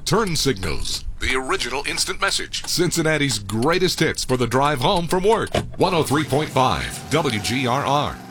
turn signals. The original instant message. Cincinnati's greatest hits for the drive home from work. 103.5 WGRR.